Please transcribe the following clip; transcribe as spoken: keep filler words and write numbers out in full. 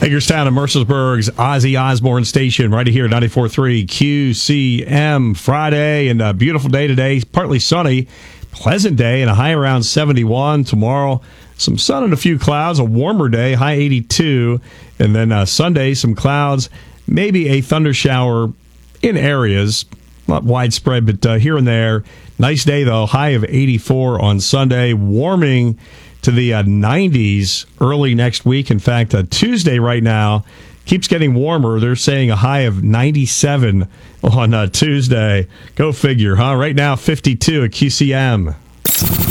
Hagerstown and Mercersburg's Ozzy Osbourne Station, right here, ninety-four point three Q C M. Friday, and a beautiful day today. Partly sunny, pleasant day, and a high around seventy-one. Tomorrow, some sun and a few clouds, a warmer day, high eighty-two. And then uh, Sunday, some clouds, maybe a thunder shower in areas, not widespread, but uh, here and there. Nice day, though, high of eighty-four on Sunday, warming to the uh, nineties early next week. In fact, uh, Tuesday right now keeps getting warmer. They're saying a high of ninety-seven on uh, Tuesday. Go figure, huh? Right now, fifty-two at Q C M.